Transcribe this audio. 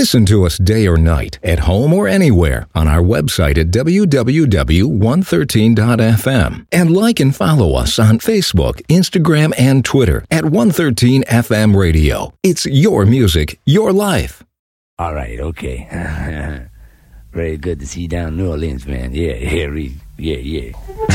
Listen to us day or night, at home or anywhere, on our website at www.113.fm. And like and follow us on Facebook, Instagram, and Twitter at 113 FM Radio. It's your music, your life. All right, okay. Very good to see you down in New Orleans, man. Yeah, Reed. Yeah.